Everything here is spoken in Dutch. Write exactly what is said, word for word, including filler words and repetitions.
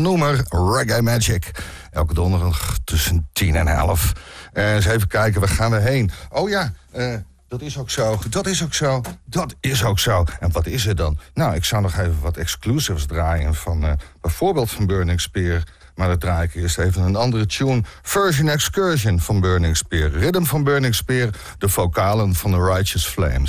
noemer Reggae Magic. Elke donderdag tussen tien en elf. En eens even kijken, waar gaan we heen? Oh ja, uh, dat is ook zo, dat is ook zo, dat is ook zo. En wat is er dan? Nou, ik zou nog even wat exclusives draaien van uh, bijvoorbeeld van Burning Spear. Maar dan draai ik eerst even een andere tune. Version Excursion van Burning Spear. Rhythm van Burning Spear. De vocalen van The Righteous Flames.